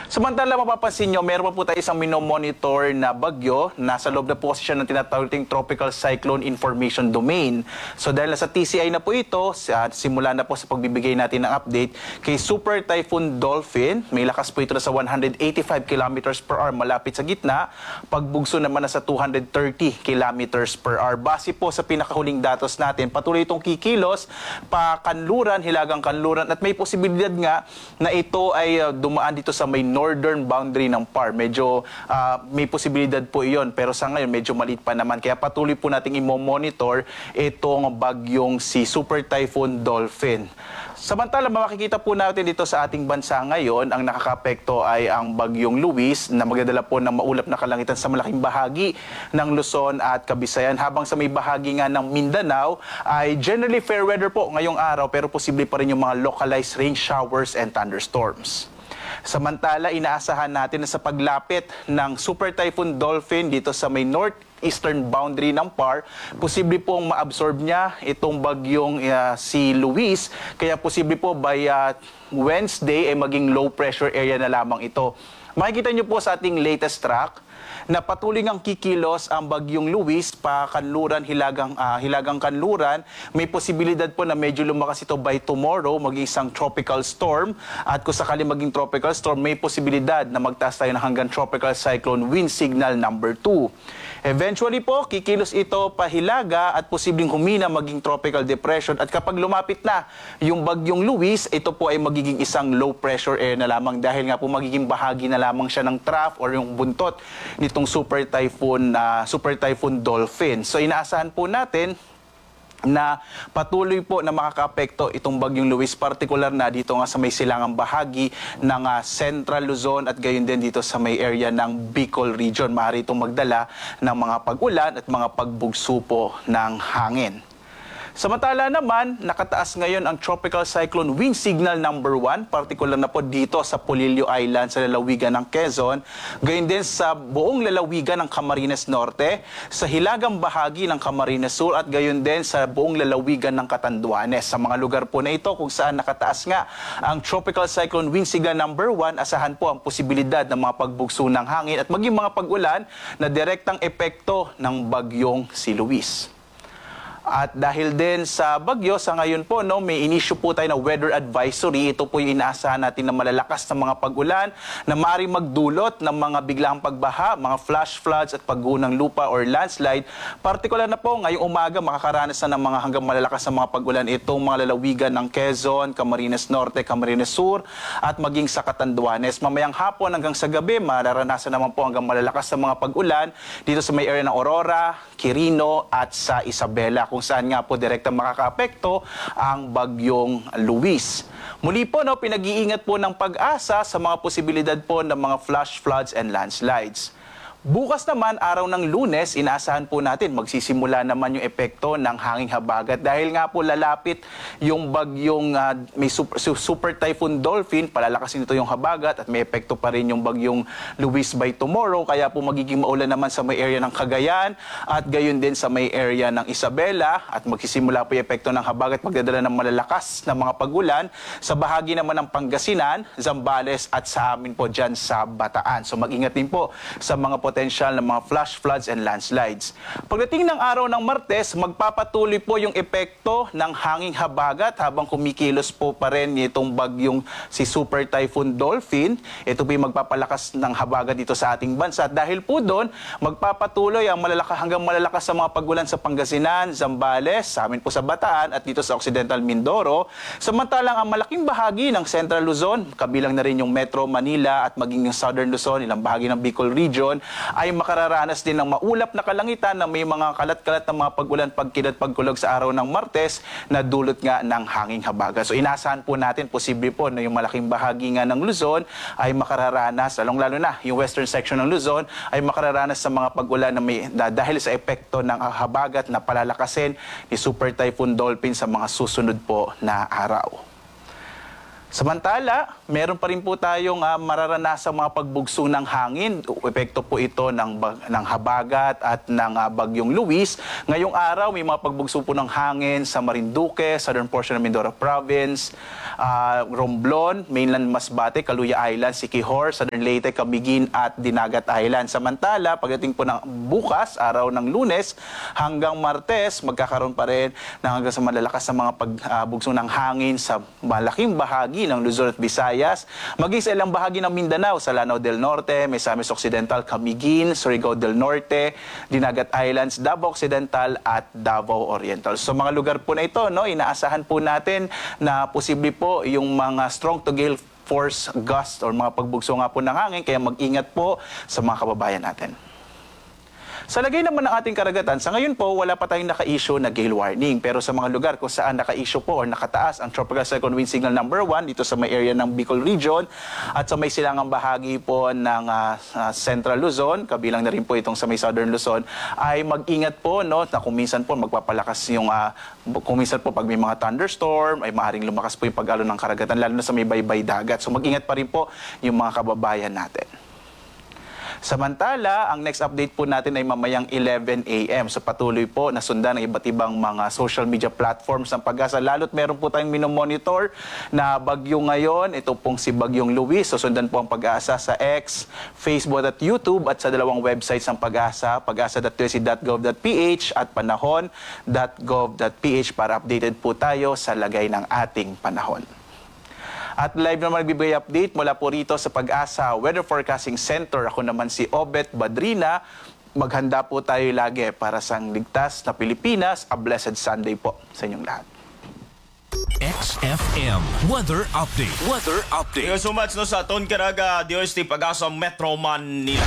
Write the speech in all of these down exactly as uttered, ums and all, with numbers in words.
Samantala, mapapansin nyo, meron pa po tayo isang minomonitor na bagyo. Nasa loob na po kasi siya ng tinatawag Tropical Cyclone Information Domain. So dahil nasa T C I na po ito, simula na po sa pagbibigay natin ng update kay Super Typhoon Dolphin. May lakas po ito na sa one hundred eighty-five kilometers per hour malapit sa gitna. Pagbugso naman na sa two hundred thirty kilometers per hour. Base po sa pinakahuling datos natin, patuloy itong kikilos pa kanluran, hilagang kanluran, at may posibilidad nga na ito ay uh, dumaan dito sa may northern boundary ng P A R. Medyo uh, may posibilidad po iyon, pero sa ngayon medyo maliit pa naman. Kaya patuloy po nating i-monitor itong bagyong si Super Typhoon Dolphin. Samantala, makikita po natin dito sa ating bansa ngayon, ang nakakapekto ay ang bagyong Luis na magdadala po ng maulap na kalangitan sa malaking bahagi ng Luzon at Kabisayan. Habang sa may bahagi nga ng Mindanao ay generally fair weather po ngayong araw, pero posible pa rin yung mga localized rain showers and thunderstorms. Samantala, inaasahan natin na sa paglapit ng Super Typhoon Dolphin dito sa may northeastern boundary ng P A R, posible pong ma-absorb niya itong bagyong uh, si Luis. Kaya posible po by uh, Wednesday ay maging low pressure area na lamang ito. Makikita niyo po sa ating latest track na patuloy ngang kikilos ang bagyong Luis pa kanluran, hilagang, uh, hilagang kanluran. May posibilidad po na medyo lumakas ito by tomorrow, maging isang tropical storm. At kung sakali maging tropical storm, may posibilidad na magtaas tayo ng hanggang tropical cyclone wind signal number two. Eventually po, kikilos ito pahilaga at posibleng humina maging tropical depression. At kapag lumapit na yung bagyong Luis, ito po ay magiging isang low pressure area na lamang dahil nga po magiging bahagi na lamang siya ng trough or yung buntot nitong Super Typhoon, uh, Super Typhoon Dolphin. So inaasahan po natin na patuloy po na makakaapekto itong bagyong Luis, particular na dito nga sa may silangang bahagi ng uh, Central Luzon at gayon din dito sa may area ng Bicol region. Maaari itong magdala ng mga pag-ulan at mga pagbugso po ng hangin. Samantala naman, nakataas ngayon ang Tropical Cyclone Wind Signal number one, particular na po dito sa Polillo Island sa lalawigan ng Quezon, gayon din sa buong lalawigan ng Camarines Norte, sa hilagang bahagi ng Camarines Sur at gayon din sa buong lalawigan ng Catanduanes. Sa mga lugar po na ito kung saan nakataas nga ang Tropical Cyclone Wind Signal number one, asahan po ang posibilidad ng mga pagbugso ng hangin at maging mga pag-ulan na direktang epekto ng bagyong si Luis. At dahil din sa bagyo, sa ngayon po, no, may in-issue po tayo na weather advisory. Ito po yung inaasahan natin na malalakas na mga pag-ulan na maaaring magdulot ng mga biglang pagbaha, mga flash floods at pagguho ng lupa or landslide. Partikular na po, ngayong umaga makakaranas na ng mga hanggang malalakas na mga pag-ulan itong mga lalawigan ng Quezon, Camarines Norte, Camarines Sur at maging sa Catanduanes. Mamayang hapon hanggang sa gabi, mararanasan naman po hanggang malalakas na mga pag-ulan dito sa may area ng Aurora, Quirino at sa Isabela, kung saan nga po direktang makakaapekto ang bagyong Luis. Muli po, no, pinag-iingat po ng pag-asa sa mga posibilidad po ng mga flash floods and landslides. Bukas naman, araw ng Lunes, inaasahan po natin magsisimula naman yung epekto ng hanging habagat dahil nga po lalapit yung bagyong uh, may super, super Typhoon Dolphin, palalakasin ito yung habagat at may epekto pa rin yung bagyong Luis by tomorrow, kaya po magiging maulan naman sa may area ng Cagayan at gayon din sa may area ng Isabela at magsisimula po yung epekto ng habagat, magdadala ng malalakas na mga pagulan sa bahagi naman ng Pangasinan, Zambales at sa amin po dyan sa Bataan. So mag-ingat din po sa mga potensyal ng mga flash floods and landslides. Pagdating ng araw ng Martes, magpapatuloy po yung epekto ng hanging habagat habang kumikilos po pa rin itong bagyong si Super Typhoon Dolphin. Ito po yung magpapalakas ng habagat dito sa ating bansa. At dahil po doon, magpapatuloy ang malalakas, hanggang malalakas sa mga pagulan sa Pangasinan, Zambales, sa amin po sa Bataan at dito sa Occidental Mindoro. Samantalang ang malaking bahagi ng Central Luzon, kabilang na rin yung Metro Manila at maging yung Southern Luzon, ilang bahagi ng Bicol Region, ay makararanas din ng maulap na kalangitan na may mga kalat-kalat na mga pag-ulan, pagkilat, pagkulog sa araw ng Martes na dulot nga ng hanging habagat. So inaasahan po natin, posible po na yung malaking bahagi nga ng Luzon ay makararanas, lalong-lalo na yung western section ng Luzon, ay makararanas sa mga pag-ulan na may, na dahil sa epekto ng habagat na palalakasin ni Super Typhoon Dolphin sa mga susunod po na araw. Samantala, meron pa rin po tayong uh, mararanasang mga pagbugso ng hangin. Epekto po ito ng, bag, ng habagat at ng uh, bagyong Luis. Ngayong araw, may mga pagbugso po ng hangin sa Marinduque, southern portion ng Mindoro Province, uh, Romblon, mainland Masbate, Caluya Island, Siquijor, southern Leyte, Camiguin at Dinagat Island. Samantala, pagdating po ng bukas, araw ng Lunes hanggang Martes, magkakaroon pa rin ng hanggang sa malalakas na mga pagbugso uh, ng hangin sa malaking bahagi ng Luzon at Visayas, maging sa ilang bahagi ng Mindanao, sa Lanao del Norte, Misamis Occidental, Camiguin, Surigao del Norte, Dinagat Islands, Davao Occidental at Davao Oriental. So mga lugar po na ito, no, inaasahan po natin na posible po yung mga strong to gale force gust or mga pagbugso nga po ng hangin, kaya mag-ingat po sa mga kababayan natin. Sa lagay naman ng ating karagatan, sa ngayon po, wala pa tayong naka-issue na gale warning. Pero sa mga lugar kung saan naka-issue po o nakataas ang Tropical Cyclone Wind Signal number one dito sa may area ng Bicol Region at sa may silangang bahagi po ng uh, uh, Central Luzon, kabilang na rin po itong sa may Southern Luzon, ay mag-ingat po, no, na kung minsan po magpapalakas yung, uh, kung minsan po pag may mga thunderstorm, ay maaaring lumakas po yung pag-alon ng karagatan, lalo na sa may baybay dagat. So mag-ingat pa rin po yung mga kababayan natin. Samantala, ang next update po natin ay mamayang eleven a m So patuloy po na sundan ng iba't ibang mga social media platforms ng Pag-asa. Lalo't meron po tayong minomonitor na bagyo ngayon. Ito pong si Bagyong Luis. So sundan po ang Pag-asa sa X, Facebook at YouTube at sa dalawang websites ng Pag-asa, pag-asa dot u s c dot gov dot p h at panahon dot gov dot p h para updated po tayo sa lagay ng ating panahon. At live naman nagbibigay update mula po rito sa Pag-asa Weather Forecasting Center. Ako naman si Obet Badrina. Maghanda po tayo lagi para sa ligtas na Pilipinas. A blessed Sunday po sa inyong lahat. X F M Weather Update. Weather Update. Thank you so much no, sa aton karaga D O S T Pag-asa Metro Manila.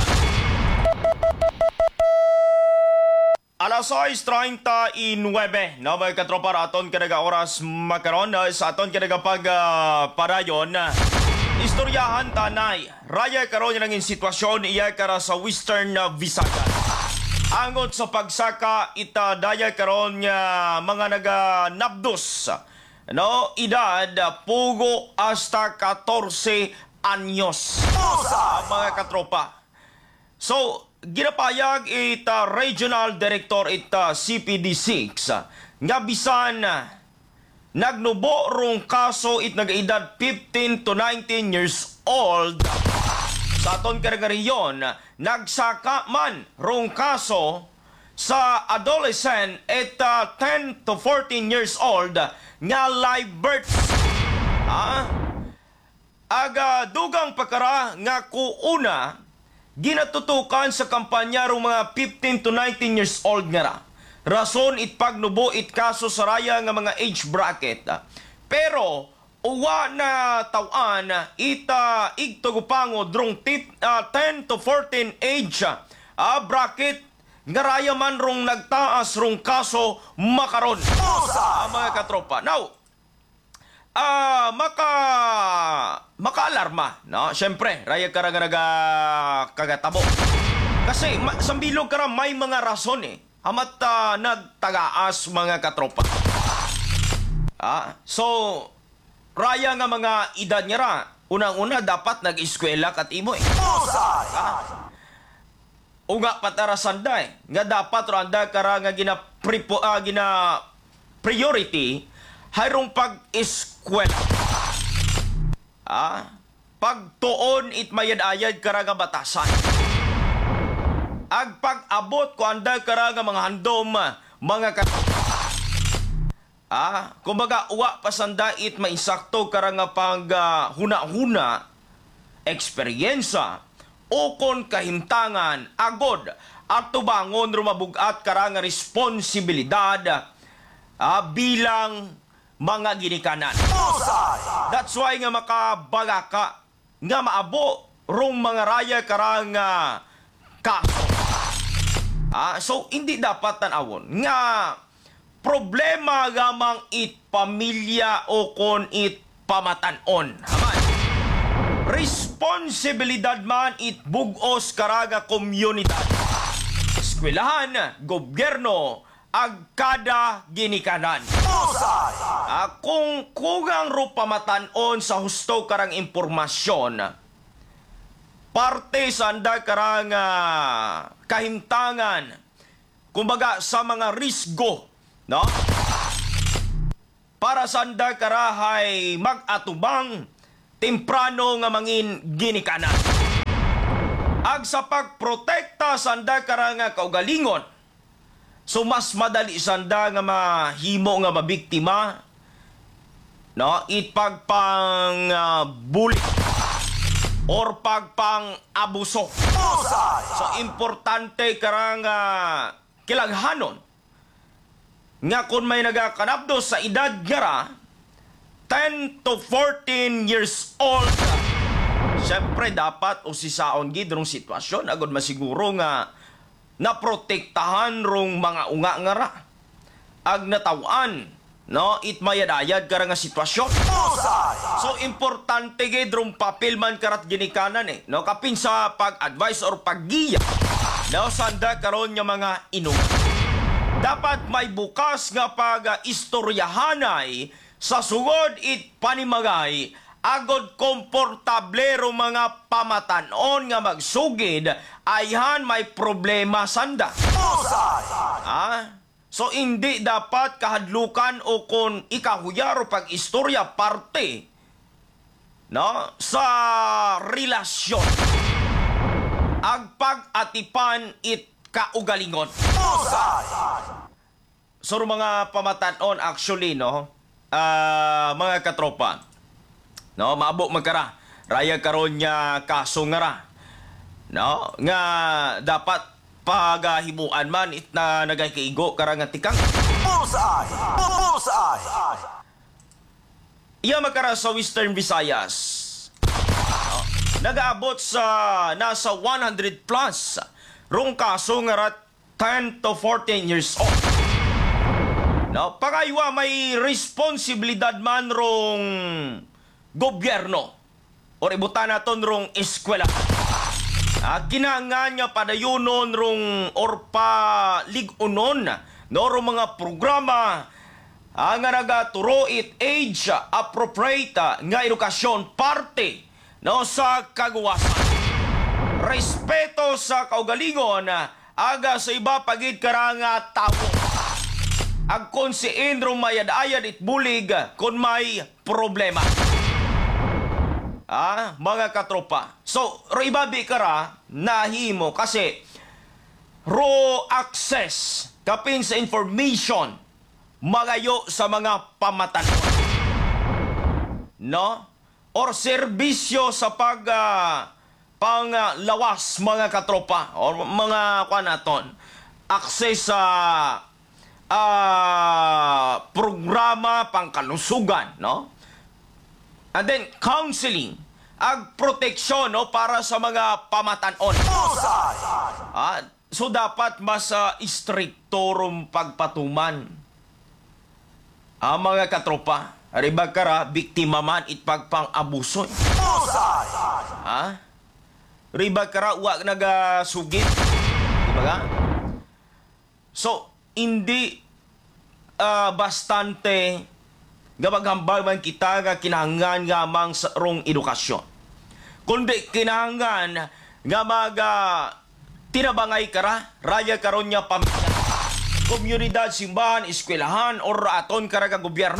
Alas sais treinta y nueve na may katropa aton kanaga oras makaron sa aton kanaga pag uh, parayon. Istoryahan tanay. Raya karon ng sitwasyon iya kara sa Western uh, Visayas. Angot sa pagsaka ita daya karon nga mga naga nabdos. No, edad pugo hasta fourteen anyos. Sa mga katropa. So, ginapayag ita Regional Director ita C P D six nga bisan nagnubo rong kaso it nagaedad fifteen to nineteen years old sa aton karagariyon nagsaka man rong kaso sa adolescent ita ten to fourteen years old nga live birth. Ah, aga dugang pakara nga kuuna ginatutukan sa kampanya rong mga fifteen to nineteen years old nga ra. Rason it pagnubo it kaso sa raya nga mga age bracket. Pero uwa na tawan ita igtugupangod rong ten to fourteen age uh, bracket nga raya man rong nagtaas rong kaso makaron sa mga katropa. Now, Ah, uh, maka maka-alarma, no? Syempre, raya ka nga naga kagatabo. Kasi ma, sambilog ka may mga rason eh. Hamat uh, nagtagaas mga katropa. Ah, so raya nga mga edad niya ra, unang-una dapat nag-eskwela kat imo eh. Ah, Uga patarasan da eh. Nga dapat randa kara nga gina pripo, uh, gina priority hayrong pag-eskwela. Ah, pagtuon it mayad-ayad kara nga batasan. Ag pag-abot ko anda kara nga mga handom mga kat Ah, kumbaga uwa pasanda it maisakto kara nga pag uh, huna-huna eksperyensya o kon kahintangan agod at tubangon rumabugat kara nga responsibilidad uh, bilang mga ginikanan. That's why nga makabaga ka nga maabo rong mga raya karang uh, kaso. Ah, so hindi dapat tanawon nga problema gamang it pamilya o kon it pamatanon. Haman. Responsibilidad man it bugos karaga komunidad. Eskwelahan, gobyerno, ag kada ginikanan. Ah, kung kugang ro pamatanon sa husto karang impormasyon, parte sa anda karang ah, kahimtangan, kumbaga sa mga risgo, no? Para sa anda karahay mag-atubang temprano nga mangin ginikanan. Ag sa pagprotekta sa anda karang ah, kaugalingon, so mas madali sanda nga mahimo nga mabiktima, no, it pagpang uh, bully or pagpang abuso. So importante karang uh, kilaghanon nga kung may nagakanabdo sa edad gara ten to fourteen years old, syempre dapat usisaon gid rong sitwasyon agud masiguro nga naprotektahan rong mga unga nga ra. Ag natawan, no, it mayadayad kara nga sitwasyon. So importante gid rong papel man karat ginikanan eh, no, kapin sa pag-advise or paggiya, no, sanda karon nga mga inung. Dapat may bukas nga pag-istoryahanay sa sugod it panimagay agod komportable ro mga pamatanon nga magsugid ayhan may problema sanda. Ah? So hindi dapat kahadlukan o kung ikahuyar o pag-istorya parte, no, sa relasyon. Ag pag-atipan it kaugalingon. So mga pamatanon actually, no, uh, mga katropa, no, maabo magkara raya karon nya kaso nga ra, no, nga dapat pagahimuan man it na nagakaigo kara nga tikang bullseye bullseye iya magkara sa Western Visayas, no, nagaabot sa nasa one hundred plus rong kaso nga ra ten to fourteen years old. No, pagaywa may responsibilidad man rong gobyerno o ibutan naton rong eskwela. Ah, kinangan nga padayunon rong or pa ligunon, no, rong mga programa ah, nga nagaturo it age appropriate nga edukasyon parte, no, sa kagawasan. Respeto sa kaugalingon aga sa iba pagid karanga tawo. Ag konsiin rong mayad-ayad it bulig kung may problema. Ah, mga katropa. So, ro ibabi kara nahimo kasi ro access kapin sa information magayo sa mga pamatanon. No? Or serbisyo sa pag uh, panglawas mga katropa or mga kwanaton. Access sa uh, programa pangkalusugan, no? And then counseling, ag proteksyon, no, para sa mga pamatanon. Ah, so dapat mas uh, istrikto rong pagpatuman. Ah, mga katropa, ariba kara biktima man it pagpang-abuso. Ah? Riba kara wa nagasugid. Diba nga? So, hindi uh, bastante gamaghambal man kita nga kinahanglan nga mang sa rong edukasyon. Kundi kinahanglan nga maga tinabangay kara, raya karon nya pamilya, komunidad, simbahan, eskwelahan, or aton karaga gobyerno.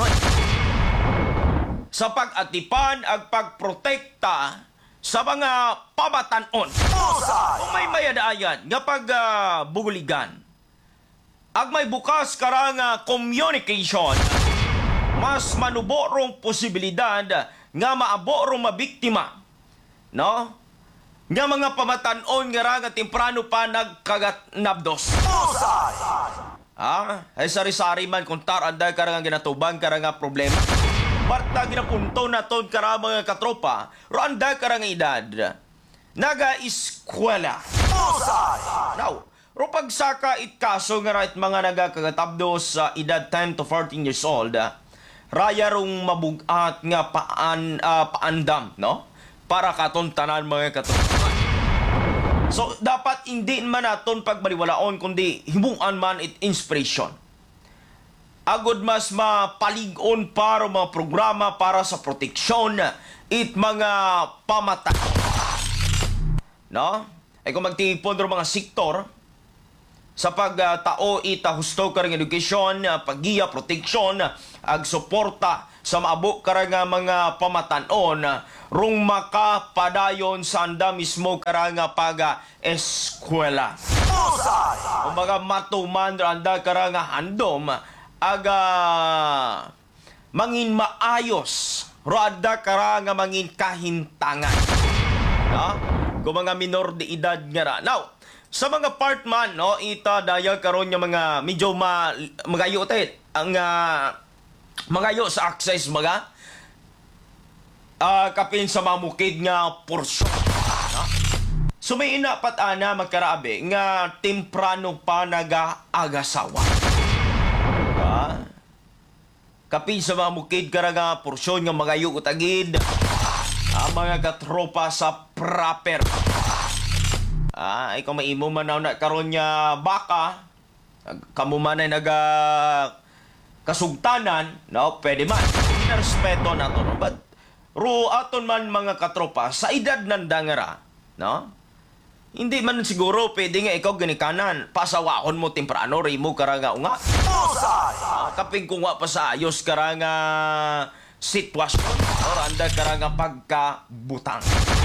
Sa pag-atipan ag pagprotekta sa mga pamatanon. Kung may mayadayan nga pag uh, buguligan, ag may bukas karang uh, communication, mas manubo rong posibilidad nga maabo rong mabiktima, no? Nga mga pamatanon nga ra nga temprano pa nagkagat nabdos. Ah, ay sari-sari man kung taranda ka nga ginatubang ka nga problema. Barta ginapunto na ton kara mga katropa, randa ka nga edad, naga-eskwela. Now, ro pagsaka it kaso nga ra it mga nagakagatabdos sa edad ten to fourteen years old, raya rong mabugat nga paan, uh, paandam, no? Para katon tanan mga katropa. So, dapat hindi man naton pagbaliwalaon, kundi himuan man it inspiration. agod mas mapalig-on para mga programa para sa proteksyon it mga pamatay. No? Ay kung magtipon ro mga sektor sa pagtao ita husto karang edukasyon, paggiya, proteksyon, ag suporta sa maabo karang mga pamatanon rung makapadayon sa anda mismo karang pag eskwela. Kumbaga matuman anda karang handom aga mangin maayos ro anda karang mangin kahintangan. No? Kung mga minor de edad nga ra. Now, sa mga part man, no, ita daya karon nga mga medyo ma, magayo tet ang uh, magayo sa access mga uh, kapin sa mamukid nga porsyon. No? So may inapat ana magkaraabe nga temprano pa nag-agasawa. Uh, kapin sa mamukid karaga porsyon nga magayo utagid ang mga katropa sa proper. Ah, ikaw maimo man na karon nya baka kamo man ay naga kasugtanan, no, pwede man. Respeto nato, no? But ro aton man mga katropa sa edad ng dangara, no? Hindi man siguro pwede nga ikaw ganikanan pasawahon mo temprano ri mo karanga unga. Ah, kaping kung wa pa sa ayos karanga sitwasyon or anda karanga pagkabutang.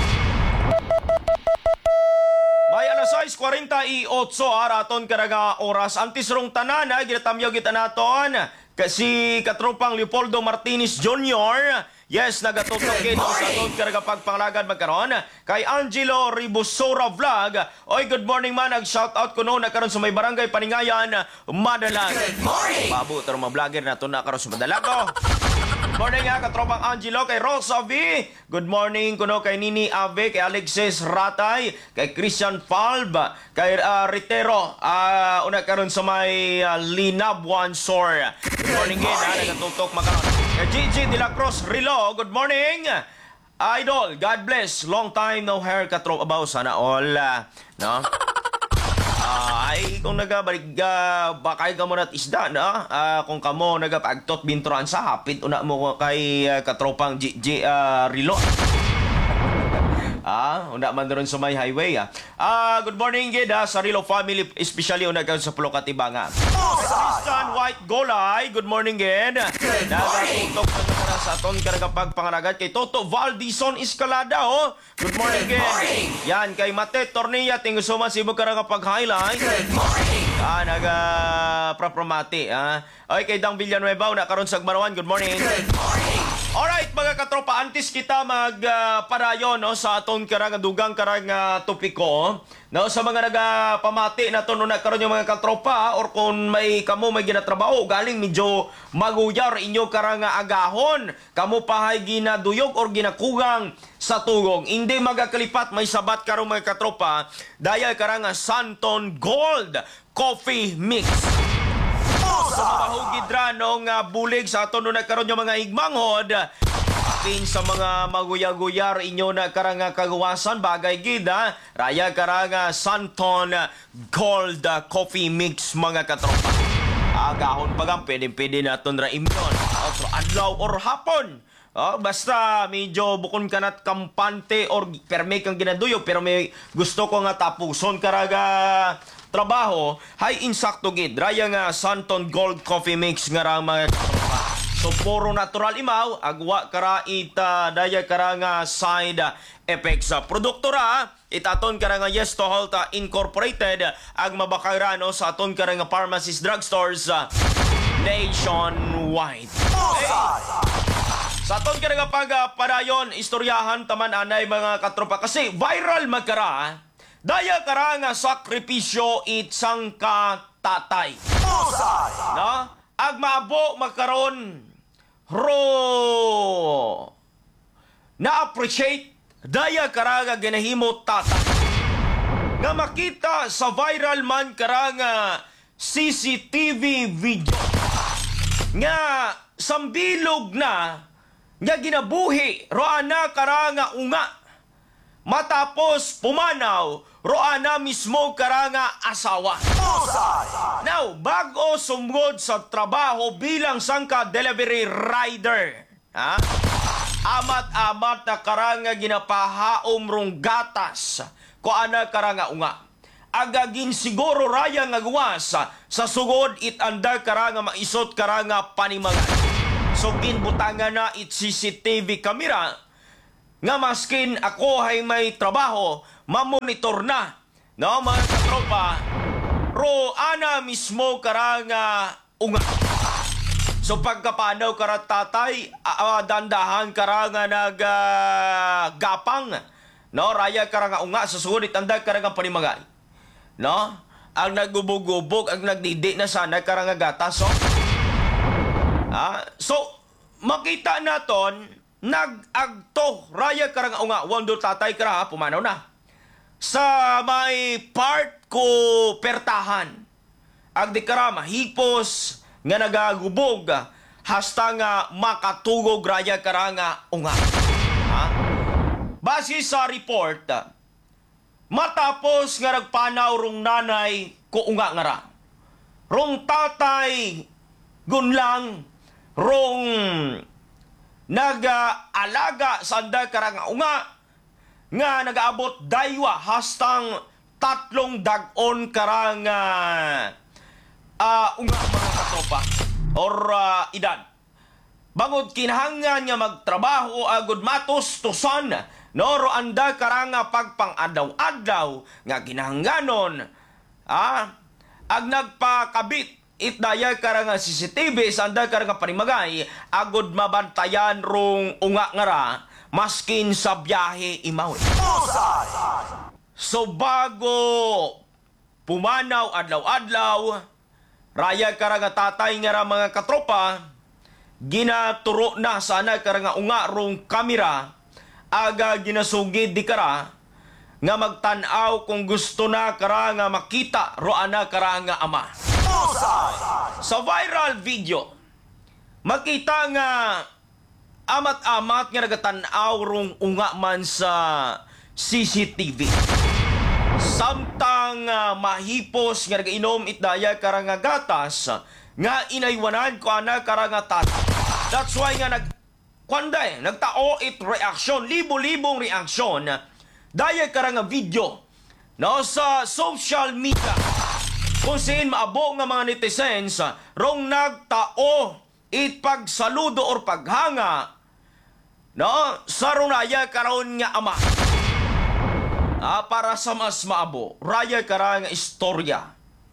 May alas sais kuwarenta y otso araton karaga oras antis rong tanan ay ginatamyaw kita naton kasi katropang Leopoldo Martinez Junior Yes, nagatutok ito sa aton karaga pagpanglagad magkaroon kay Angelo Ribosora Vlog. Oy, good morning man, nag-shout out ko noon nagkaroon sa may barangay Paningayan, Madalag. Good morning! Babu, taro mga vlogger na ito nagkaroon sa Madalag. Good morning nga, katropang Angelo, kay Rosa V. Good morning kuno kay Nini Ave, kay Alexis Ratay, kay Christian Falb, kay uh, Ritero, uh, una karon sa may uh, Linab Wansor. Good morning again, ha, nagatutok makaroon. Kay Gigi De La Cruz Rilo, good morning. Idol, God bless. Long time no hair katrop about sana all. Uh, no? Uh, ay, kung nagabalik, uh, bakay ka mo na't isda, no? Uh, kung kamo nagapagtot binturan sa hapit, una mo kay uh, katropang G G uh, Rilo. Ah, una man doon sa may highway, ah. Ah, good morning, gid, ah, sa Rilo family, especially una ka sa Pulo Katibanga. Christian White Golay, good morning, gid. Nagatutok na sa aton karaga pagpangaragat kay Toto Valdison Escalada, oh. Good morning, gid. Yan, kay Mate Tornilla, tingin suman si mo karaga pag-highlight. Good morning. Ah, naga Prapramati, ah. Ay, kay Dang Villanueva, una karon sa Agmarawan, good morning. Good morning. Alright, mga katropa, antes kita magpadayon uh, no, sa aton karang dugang karang uh, topiko, no, sa mga nagapamati na to no, nagkaroon yung mga katropa or kung may kamo may ginatrabaho, galing medyo maguyar inyo karang agahon, kamo pahay ginaduyog or ginakugang sa tugong. Hindi magakalipat, may sabat karong mga katropa, dahil karang Santon Gold Coffee Mix. Sa mabahugid ra nung uh, bulig sa aton no nagkaroon yung mga higmanghod akin sa mga maguyaguyar inyo na karanga kagawasan bagay gida raya karanga Santon Gold Coffee Mix mga katropa. Agahon pagang pwede-pwede naton ra imyon otro adlaw or hapon. Oh, basta medyo bukon ka na't kampante or perme kang ginaduyog pero may gusto ko nga tapuson karaga trabaho, hay insakto gid. Raya nga Santon Gold Coffee Mix nga ra mga katropa. So puro natural imaw, agwa kara ita daya kara nga side effects sa produkto ra. Itaton kara nga Yes to Halta Incorporated ag mabakay no sa aton kara nga pharmacies, drugstores uh, nationwide. Hey. Sa aton kara nga pagpadayon, istoryahan taman anay mga katropa kasi viral magkara. Daya karanga sakripisyo itsang katatay. No? Agmaabo makaron ro na-appreciate daya karanga ginahimo tatay. Nga makita sa viral man karanga C C T V video. Nga sambilog na nga ginabuhi ro ana karanga unga matapos pumanaw roana mismo karanga asawa. Now, bago sumgod sa trabaho bilang sangka delivery rider, ha? Amat-amat na karanga ginapahaom rong gatas ko ana karanga unga. Agagin siguro raya nga guwas sa sugod it anda karanga maisot karanga panimagan. So ginbutangan na it C C T V camera nga maskin ako ay may trabaho, mamonitor na, no, mga katropa, ro ana mismo karanga unga. So pagkapanaw karat tatay, uh, dandahan karanga naggapang, no, raya karanga unga, sa sulit anda karanga panimagay, no, ang naggubog-gubog, ang nagdidi na sana karanga gatas, so, ah, so, makita naton, nag-agto, raya karang unga, wando tatay kara, pumanaw na. Sa may part ko pertahan, ang di kara mahipos, nga nagagubog, hasta nga makatugog raya karang unga. Ha? Base sa report, matapos nga nagpanaw rong nanay ko unga nga ra. Rong tatay, gunlang, rong nag-alaga sa anda karang unga nga nag-aabot daywa hastang tatlong dag-on karang uh, uh, unga mga katropa or uh, edad. Bangod kinahanglan nga magtrabaho agud matos tusan no ro anda karang pagpang-adlaw-adlaw nga kinahanglanon ah, ag nagpakabit itdaya karang C C T V sa anda karang panimagay agud mabantayan rong unga nga ra maskin sa biyahe imaw. So bago pumanaw adlaw-adlaw raya karang tatay nga ra mga katropa ginaturo na sana karang unga rong kamera aga ginasugid di kara nga magtan-aw kung gusto na karang makita ro ana karang ama. Sa viral video, makita nga amat-amat nga nagatan-aw rong unga man sa C C T V. Samtang uh, mahipos nga nagainom itdaya karang gatas nga inaywanan ko ana karang tata. That's why nga nag kwanday nagtao it reaction, libo-libong reaction daya karang video no sa social media. Kung siin maabo nga mga netizens, rong nagtao it pagsaludo or paghanga no, sa runaya karon nga ama. Ah, para sa mas maabo, raya kara nga istorya.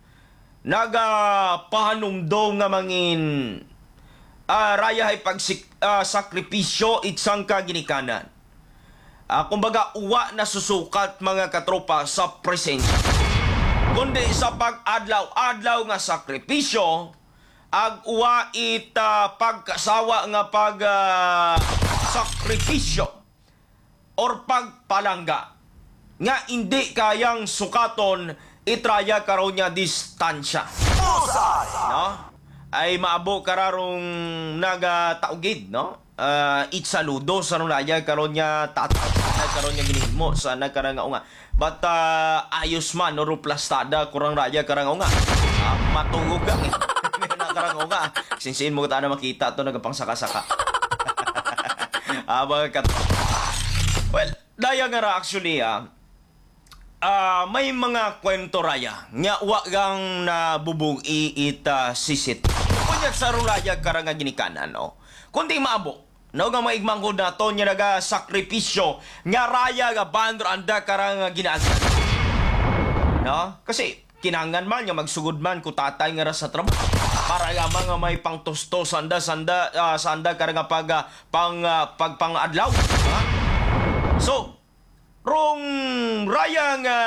Nagapahanumdong nga mangin ah, raya ay pagsakripisyo uh, itsang kaginikanan. Ah, kumbaga, uwa na susukat mga katropa sa presensya. Kundi sa pag-adlaw-adlaw nga sakripisyo, ag uwa it uh, pagkasawa nga pag uh, sakripisyo or pagpalangga nga hindi kayang sukaton itraya karon nga distansya. No? Ay maabo kararong nagataugid, no? Uh, itsaludo sa nunaya karon nga tatay karon nga ginihimo sa nagkarang nga. But uh, ayos man, no, plastada, kurang raya karang nga. Uh, matungog ka eh. Karang nga. Sinsin mo ka na makita ito, nagapang saka-saka. ah, mga kat... Well, daya nga ra actually, ah, uh, may mga kwento raya. Nga wagang nabubugi ita sisit. Kunyag sa raya karang nga ginikanan, no? Kundi maabo. No nga maigmanggod na to niya naga sakripisyo nga raya nga bandro anda karang ginagad. No? Kasi kinangan man nga magsugod man ko tatay nga ra sa trabaho para nga mga may pangtusto sanda sanda uh, sanda karang pag uh, pang uh, pagpangadlaw. Ha? So, rong raya nga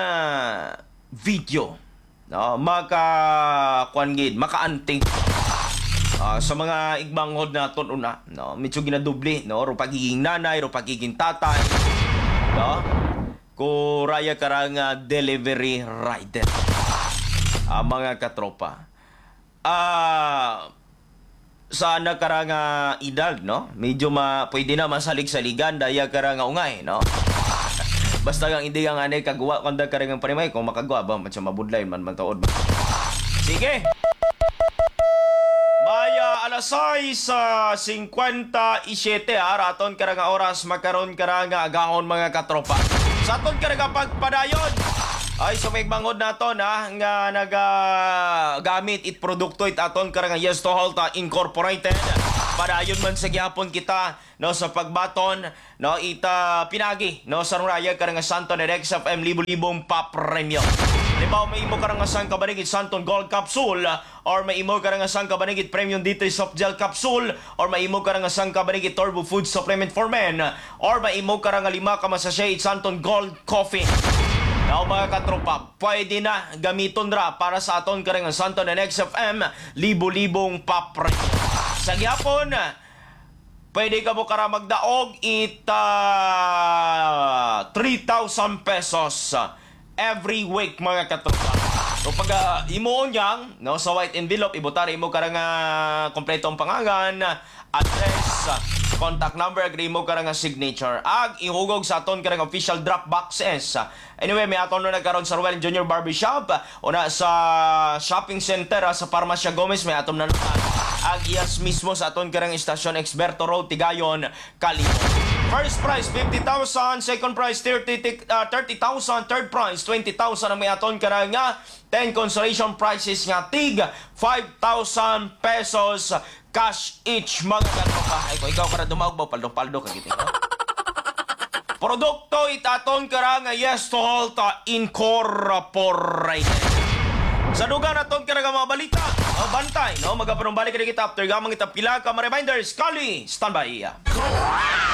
video no maka kuangid makaanting Uh, sa mga igmanghod na ton una, no, medyo ginadubli, no, ro pagiging nanay, ro pagiging tatay, no, ko raya karang uh, delivery rider, uh, mga katropa. Ah, uh, sana karang uh, idal, no, medyo ma pwede na masalig-saligan daya karang ungay, no. Basta ang hindi nga ani kagawa kanda ka rin ang panimay kung makagawa ba man siya mabudlay man man taod ba. Sige. Maya alas sais sa fifty-seven ha, raton ka nga oras magkaroon ka nga agahon mga katropa. Sa aton ka nga pagpadayon, ay sumigmangod naton ha, nga nagagamit it produkto it aton ka nga Yes to Halta Incorporated. Padayon man sa gihapon kita no sa pagbaton no ita pinagi no sa raya ka nga Santon X F M libo-libong pa premyo. Halimbawa may imo ka nga sang kabanigit Santon Gold Capsule or may imo ka nga sang kabanigit Premium D three Soft Gel Capsule or may imo ka nga sang kabanigit Turbo Food Supplement for Men or may imo ka nga lima ka masashay Santon Gold Coffee. Now mga katropa, pwede na gamiton ra para sa aton ka nga Santon X F M libo-libong pa premyo. Sa gihapon, pwede ka mo kara magdaog ita three thousand pesos every week mga katropa. So pag uh, imuon yang no, sa white envelope, ibutari mo kara nga kompletong pangalan, address, contact number, agree mo kara nga signature. Ag ihugog sa aton kara nga official drop boxes. Anyway, may aton na nagkaroon sa Ruel Junior Barbershop o na sa shopping center sa Farmacia Gomez, may aton na naman. Ag yes mismo sa aton karang istasyon Exberto Road, Tigayon, Kalimot. First prize fifty thousand, second prize thirty thousand, third prize twenty thousand ang may aton karang nga ten consolation prizes nga tig five thousand pesos cash each mga katropa. Ay kung ikaw kara dumawag ba paldo-paldo ka gito. Produkto itaton karang nga Yes to Halta Incorporated. Sa dugang naton ka nga mga balita, o bantay, no? Magapanumbalik ka kita after gamang itapila ka mga reminders. Kali, standby.